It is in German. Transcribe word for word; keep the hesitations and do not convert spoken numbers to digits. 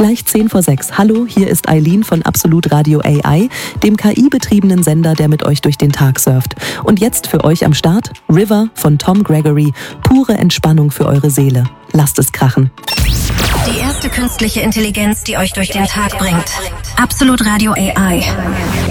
Gleich zehn vor sechs. Hallo, hier ist Eileen von Absolut Radio A I, dem K I-betriebenen Sender, der mit euch durch den Tag surft. Und jetzt für euch am Start River von Tom Gregory. Pure Entspannung für eure Seele. Lasst es krachen. Die erste künstliche Intelligenz, die euch durch den Tag bringt. Absolut Radio A I.